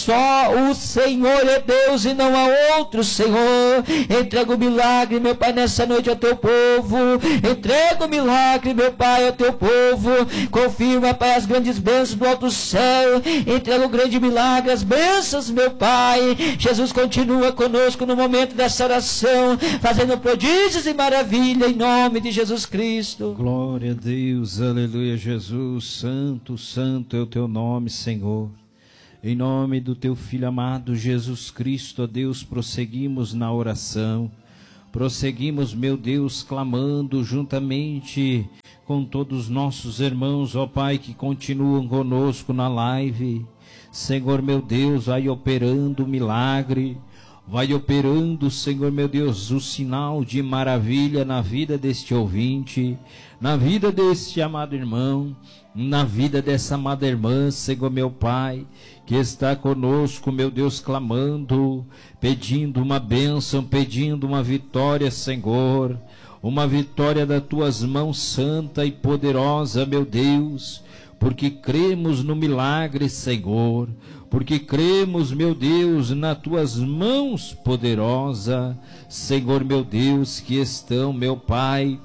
só o Senhor é Deus e não há outro, Senhor. Entrega o milagre, meu Pai, nessa noite ao teu povo. Entrega o milagre, meu Pai, ao teu povo. Confirma, Pai, as grandes bênçãos do alto céu. Entrega o grande milagre, as bênçãos, meu Pai. Jesus, continua conosco no momento dessa oração, fazendo prodígios e maravilha, em nome de Jesus Cristo. Glória a Deus, aleluia, Jesus. Santo, santo é o teu nome, Senhor. Em nome do teu Filho amado Jesus Cristo, ó Deus, prosseguimos na oração. Prosseguimos, meu Deus, clamando juntamente com todos os nossos irmãos, ó Pai, que continuam conosco na live. Senhor, meu Deus, vai operando o milagre, vai operando, Senhor, meu Deus, o sinal de maravilha na vida deste ouvinte, na vida deste amado irmão, na vida dessa amada irmã, Senhor, meu Pai, que está conosco, meu Deus, clamando, pedindo uma bênção, pedindo uma vitória, Senhor, uma vitória das tuas mãos santa e poderosa, meu Deus, porque cremos no milagre, Senhor, porque cremos, meu Deus, nas tuas mãos poderosa, Senhor, meu Deus, que estão, meu Pai,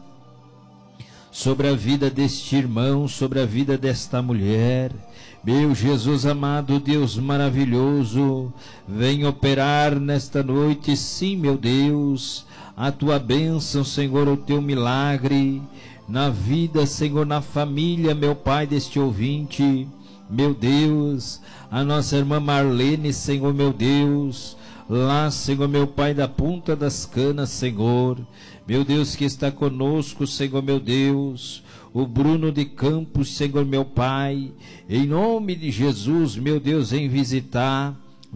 sobre a vida deste irmão, sobre a vida desta mulher. Meu Jesus amado, Deus maravilhoso, vem operar nesta noite, sim, meu Deus, a tua bênção, Senhor, o teu milagre, na vida, Senhor, na família, meu Pai, deste ouvinte, meu Deus, a nossa irmã Marlene, Senhor, meu Deus, lá, Senhor, meu Pai, da Ponta das Canas, Senhor, meu Deus, que está conosco, Senhor, meu Deus, o Bruno de Campos, Senhor, meu Pai, em nome de Jesus, meu Deus, em visita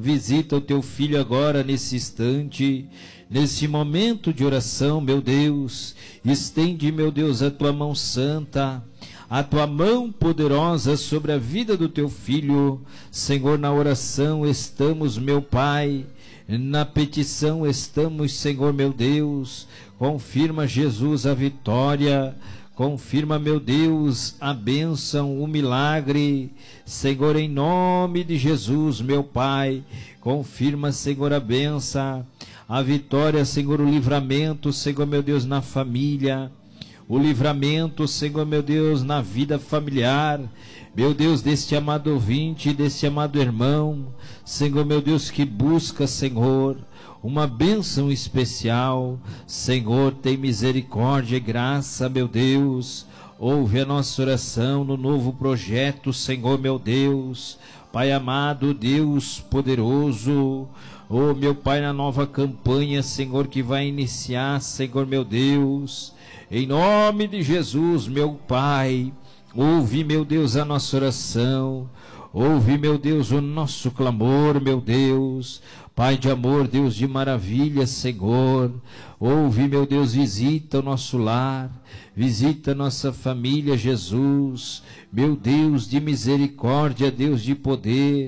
o teu filho agora, nesse instante, nesse momento de oração, meu Deus, estende, meu Deus, a tua mão santa, a tua mão poderosa sobre a vida do teu filho. Senhor, na oração estamos, meu Pai, na petição estamos, Senhor, meu Deus, confirma, Jesus, a vitória, confirma, meu Deus, a bênção, o milagre, Senhor, em nome de Jesus, meu Pai, confirma, Senhor, a bênção, a vitória, Senhor, o livramento, Senhor, meu Deus, na família, o livramento, Senhor, meu Deus, na vida familiar, meu Deus, deste amado ouvinte, deste amado irmão, Senhor, meu Deus, que busca, Senhor, uma bênção especial. Senhor, tem misericórdia e graça, meu Deus, ouve a nossa oração no novo projeto, Senhor, meu Deus, Pai amado, Deus poderoso, oh, meu Pai, na nova campanha, Senhor, que vai iniciar, Senhor, meu Deus, em nome de Jesus, meu Pai, ouve, meu Deus, a nossa oração, ouve, meu Deus, o nosso clamor, meu Deus, Pai de amor, Deus de maravilha, Senhor, ouve, meu Deus, visita o nosso lar, visita a nossa família, Jesus, meu Deus de misericórdia, Deus de poder,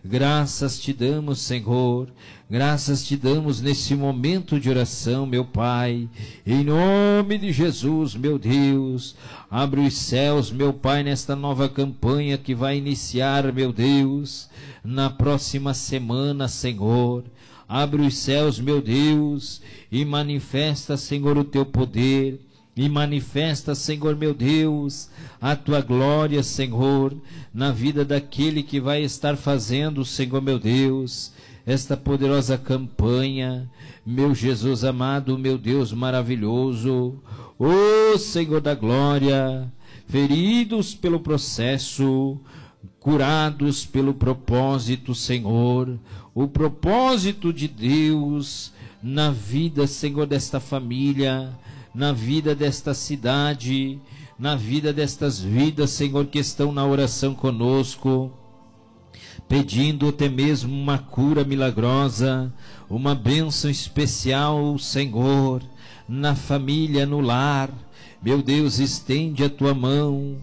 graças te damos, Senhor, graças te damos nesse momento de oração, meu Pai, em nome de Jesus, meu Deus, abre os céus, meu Pai, nesta nova campanha que vai iniciar, meu Deus, na próxima semana, Senhor, abre os céus, meu Deus, e manifesta, Senhor, o teu poder, e manifesta, Senhor, meu Deus, a tua glória, Senhor, na vida daquele que vai estar fazendo, Senhor, meu Deus, esta poderosa campanha, meu Jesus amado, meu Deus maravilhoso, ó Senhor da glória, feridos pelo processo, curados pelo propósito, Senhor, o propósito de Deus na vida, Senhor, desta família, na vida desta cidade, na vida destas vidas, Senhor, que estão na oração conosco, pedindo até mesmo uma cura milagrosa, uma bênção especial, Senhor, na família, no lar. Meu Deus, estende a tua mão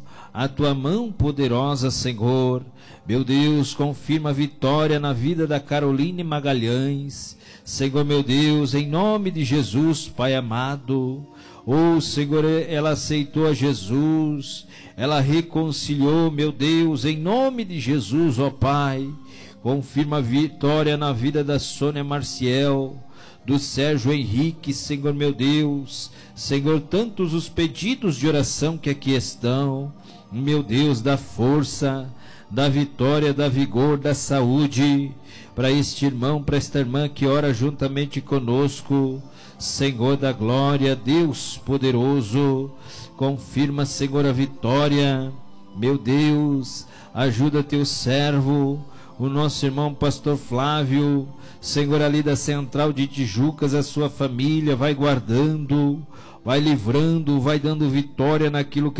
poderosa, Senhor. Meu Deus, confirma a vitória na vida da Caroline Magalhães, Senhor, meu Deus, em nome de Jesus, Pai amado. Oh, Senhor, ela aceitou a Jesus, ela reconciliou, meu Deus, em nome de Jesus, ó Pai. confirma a vitória na vida da Sônia Marciel, do Sérgio Henrique, Senhor meu Deus. Senhor, tantos os pedidos de oração que aqui estão, meu Deus, dá força, da vitória, da vigor, da saúde, para este irmão, para esta irmã que ora juntamente conosco. Senhor da glória, Deus poderoso, confirma, Senhor, a vitória. Meu Deus, ajuda teu servo, o nosso irmão pastor Flávio, Senhor, ali da Central de Tijucas, a sua família, vai guardando, vai livrando, vai dando vitória naquilo que